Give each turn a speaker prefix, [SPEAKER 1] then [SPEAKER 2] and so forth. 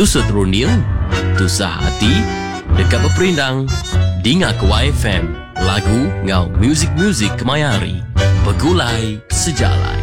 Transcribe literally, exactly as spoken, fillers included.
[SPEAKER 1] Tu seterunil, tu sehati, dekat berperindang, dengar ke Y F M. Lagu ngau muzik-muzik kemayari, bergulai sejalai.